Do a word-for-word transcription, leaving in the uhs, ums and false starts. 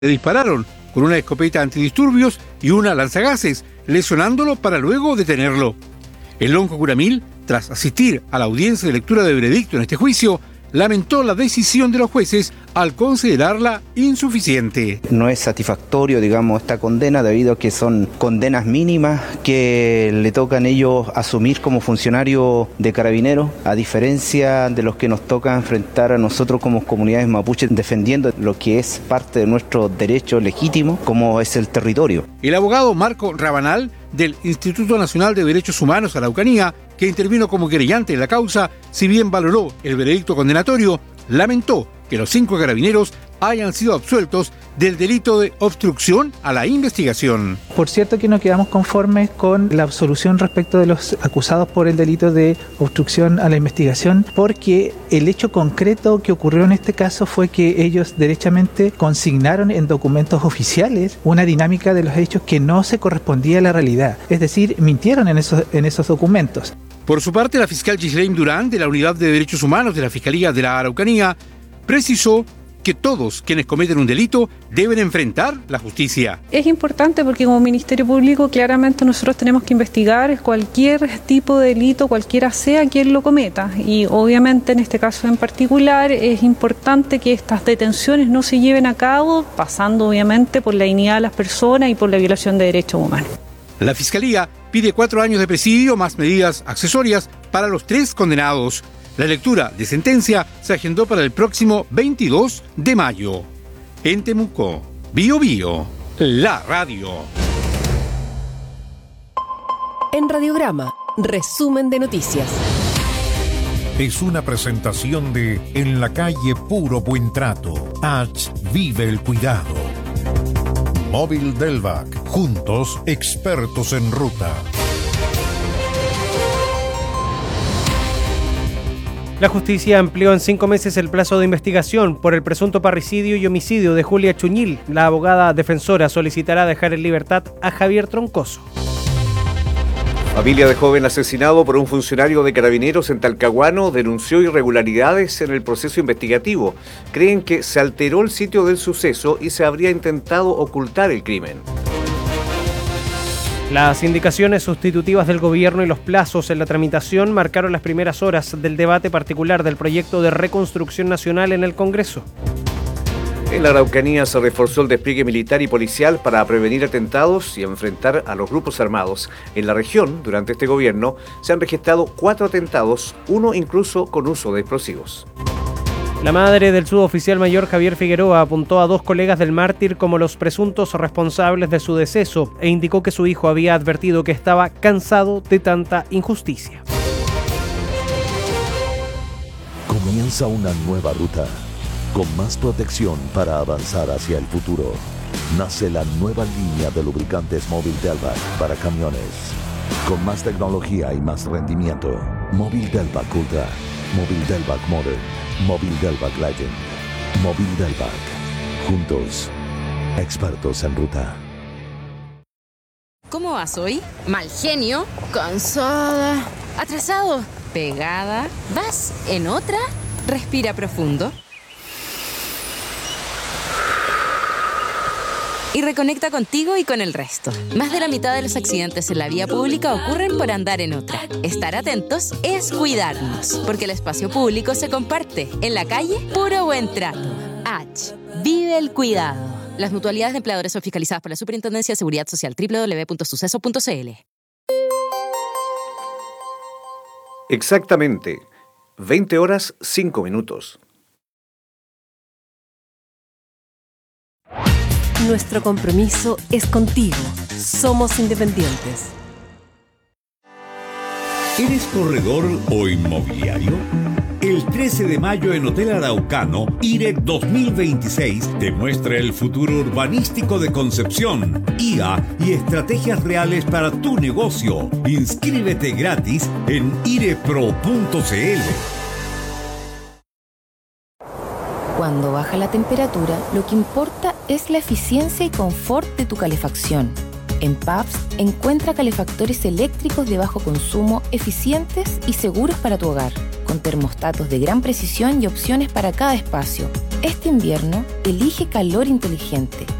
Le dispararon con una escopeta antidisturbios y una lanzagases, lesionándolo para luego detenerlo. El lonco Curamil, tras asistir a la audiencia de lectura de veredicto en este juicio, lamentó la decisión de los jueces al considerarla insuficiente. No es satisfactorio, digamos, esta condena debido a que son condenas mínimas que le tocan ellos asumir como funcionarios de carabineros, a diferencia de los que nos toca enfrentar a nosotros como comunidades mapuches defendiendo lo que es parte de nuestro derecho legítimo, como es el territorio. El abogado Marco Rabanal, del Instituto Nacional de Derechos Humanos Araucanía, que intervino como querellante en la causa, si bien valoró el veredicto condenatorio, lamentó que los cinco carabineros hayan sido absueltos del delito de obstrucción a la investigación. Por cierto que no quedamos conformes con la absolución respecto de los acusados por el delito de obstrucción a la investigación, porque el hecho concreto que ocurrió en este caso fue que ellos derechamente consignaron en documentos oficiales una dinámica de los hechos que no se correspondía a la realidad, es decir, mintieron en esos, en esos documentos. Por su parte, la fiscal Ghislaine Durán, de la Unidad de Derechos Humanos de la Fiscalía de la Araucanía, precisó que todos quienes cometen un delito deben enfrentar la justicia. Es importante porque como Ministerio Público claramente nosotros tenemos que investigar cualquier tipo de delito, cualquiera sea quien lo cometa, y obviamente en este caso en particular es importante que estas detenciones no se lleven a cabo pasando obviamente por la dignidad de las personas y por la violación de derechos humanos. La Fiscalía pide cuatro años de presidio más medidas accesorias para los tres condenados. La lectura de sentencia se agendó para el próximo veintidós de mayo. En Temuco, Bío Bío, la radio. En Radiograma, resumen de noticias. Es una presentación de En la calle Puro Buen Trato. H. Vive el cuidado. Móvil Delvac. Juntos, expertos en ruta. La justicia amplió en cinco meses el plazo de investigación por el presunto parricidio y homicidio de Julia Chuñil. La abogada defensora solicitará dejar en libertad a Javier Troncoso. Familia de joven asesinado por un funcionario de Carabineros en Talcahuano denunció irregularidades en el proceso investigativo. Creen que se alteró el sitio del suceso y se habría intentado ocultar el crimen. Las indicaciones sustitutivas del gobierno y los plazos en la tramitación marcaron las primeras horas del debate particular del proyecto de reconstrucción nacional en el Congreso. En la Araucanía se reforzó el despliegue militar y policial para prevenir atentados y enfrentar a los grupos armados. En la región, durante este gobierno, se han registrado cuatro atentados, uno incluso con uso de explosivos. La madre del suboficial mayor Javier Figueroa apuntó a dos colegas del mártir como los presuntos responsables de su deceso e indicó que su hijo había advertido que estaba cansado de tanta injusticia. Comienza una nueva ruta, con más protección para avanzar hacia el futuro. Nace la nueva línea de lubricantes Móvil Delvac para camiones, con más tecnología y más rendimiento. Móvil Delvac Ultra, Móvil Delvac Modern, Móvil Delvac Legend, Móvil Delvac. Juntos, expertos en ruta. ¿Cómo vas hoy? Mal genio, cansada, atrasado, pegada. ¿Vas en otra? Respira profundo. Y reconecta contigo y con el resto. Más de la mitad de los accidentes en la vía pública ocurren por andar en otra. Estar atentos es cuidarnos, porque el espacio público se comparte. En la calle, puro buen trato. H. Vive el cuidado. Las mutualidades de empleadores son fiscalizadas por la Superintendencia de Seguridad Social. doble u doble u doble u punto suceso punto c l. Exactamente. veinte horas, cinco minutos. Nuestro compromiso es contigo. Somos independientes. ¿Eres corredor o inmobiliario? El trece de mayo en Hotel Araucano, I R E dos mil veintiséis te muestra el futuro urbanístico de Concepción, I A y estrategias reales para tu negocio. Inscríbete gratis en irepro punto c l. Cuando baja la temperatura, lo que importa es la eficiencia y confort de tu calefacción. En P A P S encuentra calefactores eléctricos de bajo consumo, eficientes y seguros para tu hogar, con termostatos de gran precisión y opciones para cada espacio. Este invierno, elige calor inteligente.